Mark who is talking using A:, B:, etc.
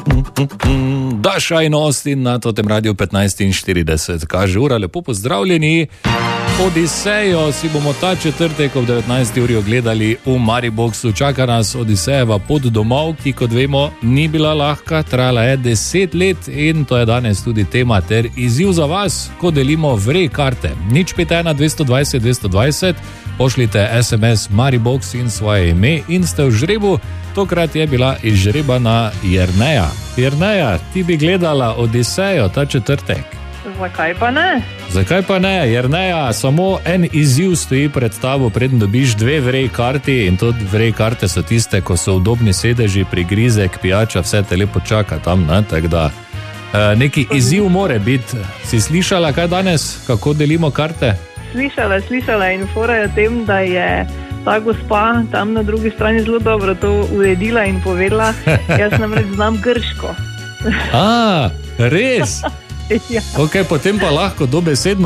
A: Daša in Austin na totem radiju 15:40. Kaže ura, lepo pozdravljeni. Odisejo si bomo ta četrtek ob 19. uri ogledali v Mariboxu. Čaka nas Odisejeva pot domov, ki kot vemo ni bila lahka, trajala je 10 let in to je danes tudi tema ter izziv za vas, ko delimo vrej karte. 051 220 220, pošljite SMS Maribox in svoje ime in ste v žrebu. Tokrat je bila izžrebana Jerneja. Jerneja, ti bi gledala Odisejo ta četrtek.
B: Zakaj pa ne?
A: Zakaj pa ne, Jerneja, samo en izziv stoji pred tabo, preden dobiš 2 vrej karti in to vrej karte so tiste, ko so udobni sedeži, prigrizek, pijača, vse te lepo čaka tam, ne, tako da neki izziv more biti. Si slišala kaj danes, kako delimo karte?
B: Slišala in fora je tem, da je ta gospa tam na drugi strani zelo dobro to uredila in povedala, jaz namreč znam grško.
A: Res?
B: Ja.
A: Ok, potem pa lahko dobesedno